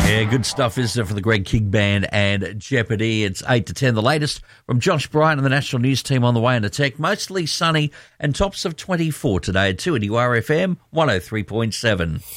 Yeah, good stuff, isn't it, for the Greg King Band and Jeopardy. It's 8 to 10, the latest from Josh Bryant and the National News Team on the way into tech. Mostly sunny and tops of 24 today at 2 at URFM 103.7.